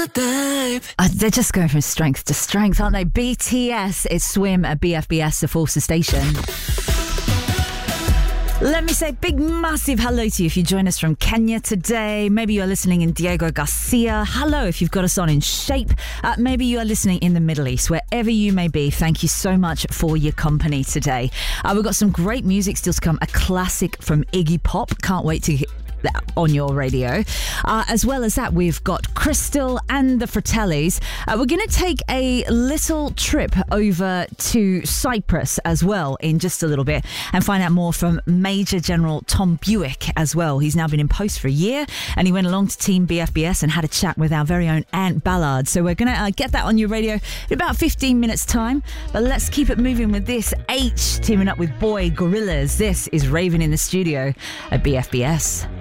They're just going from strength to strength, aren't they? BTS, it's Swim at BFBS, the Forces Station. Let me say big, massive hello to you if you join us from Kenya today. Maybe you're listening in Diego Garcia. Hello if you've got us on in Shape. Maybe you are listening in the Middle East. Wherever you may be, thank you so much for your company today. We've got some great music still to come. A classic from Iggy Pop. Can't wait to on your radio. As well as that, we've got Crystal and the Fratellis. We're going to take a little trip over to Cyprus as well in just a little bit and find out more from Major General Tom Buick as well. He's now been in post for a year and he went along to Team BFBS and had a chat with our very own Ant Ballard. So we're going to get that on your radio in about 15 minutes time. But let's keep it moving with this. H teaming up with Boy Gorillas. This is Raven in the studio at BFBS.